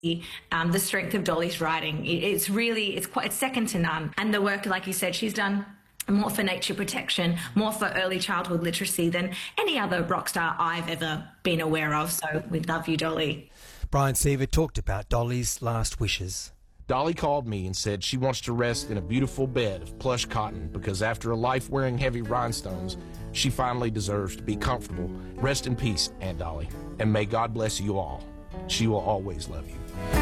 the strength of Dolly's writing. It's second to none. And the work, like you said, she's done more for nature protection, more for early childhood literacy than any other rock star I've ever been aware of. So we love you, Dolly. Brian Seaver talked about Dolly's last wishes. Dolly called me and said she wants to rest in a beautiful bed of plush cotton because after a life wearing heavy rhinestones, she finally deserves to be comfortable. Rest in peace, Aunt Dolly, and may God bless you all. She will always love you.